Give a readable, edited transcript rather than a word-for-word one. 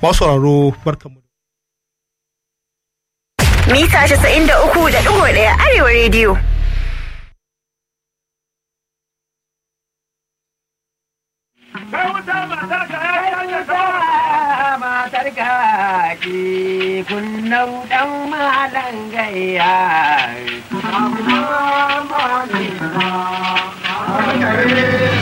Masu sauraro barkanmu. Mita 93.1 Arewa Radio. Matarka ki kunnau dan malan gayya.